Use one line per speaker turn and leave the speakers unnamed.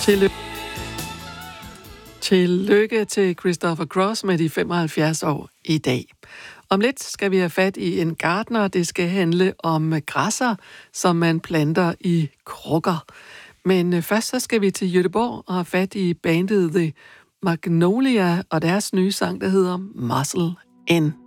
Tillykke til Christopher Cross med de 75 år i dag. Om lidt skal vi have fat i en gartner. Det skal handle om græsser, som man planter i krukker. Men først så skal vi til Göteborg og have fat i bandet The Magnolia og deres nye sang, der hedder Muscle In.